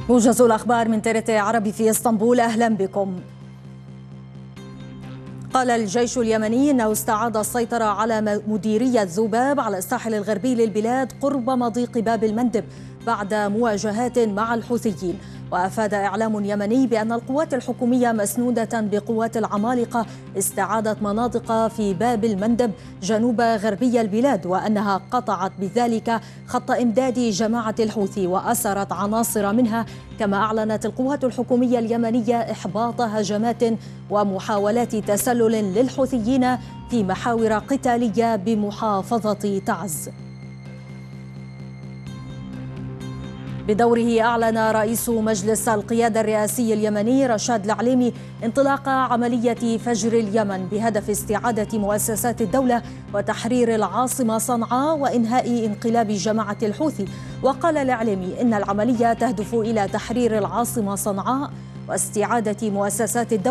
موجز الأخبار من TRT عربي في اسطنبول، أهلا بكم. قال الجيش اليمني أنه استعاد السيطرة على مديرية ذباب على الساحل الغربي للبلاد قرب مضيق باب المندب بعد مواجهات مع الحوثيين. وأفاد إعلام يمني بأن القوات الحكومية مسنودة بقوات العمالقة استعادت مناطق في باب المندب جنوب غربي البلاد، وأنها قطعت بذلك خط إمداد جماعة الحوثي وأسرت عناصر منها. كما أعلنت القوات الحكومية اليمنية إحباط هجمات ومحاولات تسلل للحوثيين في محاور قتالية بمحافظة تعز. بدوره أعلن رئيس مجلس القيادة الرئاسي اليمني رشاد العليمي انطلاق عملية فجر اليمن بهدف استعادة مؤسسات الدولة وتحرير العاصمة صنعاء وإنهاء انقلاب جماعة الحوثي. وقال العليمي إن العملية تهدف إلى تحرير العاصمة صنعاء واستعادة مؤسسات الدولة